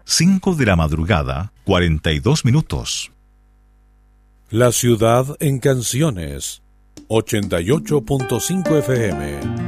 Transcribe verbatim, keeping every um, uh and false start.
cinco de la madrugada, cuarenta y dos minutos. La ciudad en canciones, ochenta y ocho punto cinco F M.